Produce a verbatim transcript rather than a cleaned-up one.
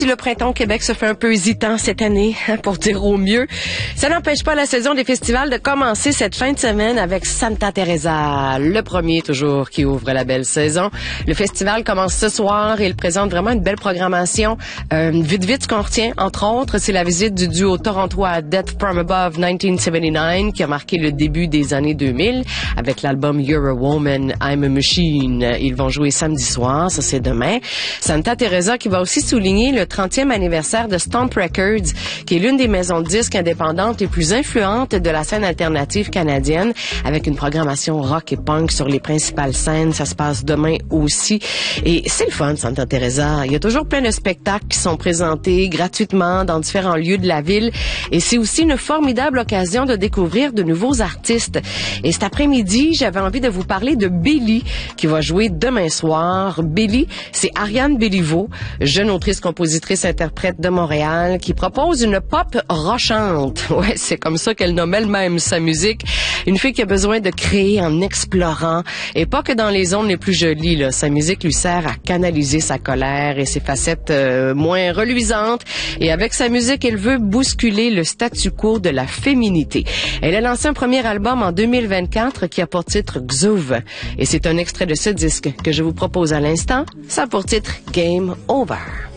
Le printemps au Québec se fait un peu hésitant cette année, pour dire au mieux. Ça n'empêche pas la saison des festivals de commencer cette fin de semaine avec Santa Teresa, le premier toujours qui ouvre la belle saison. Le festival commence ce soir et il présente vraiment une belle programmation. Euh, vite vite, ce qu'on retient, entre autres, c'est la visite du duo torontois Death from Above dix-neuf soixante-dix-neuf qui a marqué le début des années deux mille avec l'album You're a Woman, I'm a Machine. Ils vont jouer samedi soir, ça c'est demain. Santa Teresa qui va aussi souligner le trentième anniversaire de Stomp Records, qui est l'une des maisons de disques indépendantes les plus influentes de la scène alternative canadienne, avec une programmation rock et punk sur les principales scènes. Ça se passe demain aussi. Et c'est le fun, Santa Teresa. Il y a toujours plein de spectacles qui sont présentés gratuitement dans différents lieux de la ville. Et c'est aussi une formidable occasion de découvrir de nouveaux artistes. Et cet après-midi, j'avais envie de vous parler de Bélie, qui va jouer demain soir. Bélie, c'est Ariane Béliveau, jeune autrice, compositrice, interprète de Montréal, qui propose une pop rochante. Ouais, c'est comme ça qu'elle nomme elle-même sa musique. Une fille qui a besoin de créer en explorant, et pas que dans les zones les plus jolies, là. Sa musique lui sert à canaliser sa colère et ses facettes euh, moins reluisantes. Et avec sa musique, elle veut bousculer le statu quo de la féminité. Elle a lancé un premier album en deux mille vingt-quatre qui a pour titre Xuv. Et c'est un extrait de ce disque que je vous propose à l'instant. Ça a pour titre Game Over.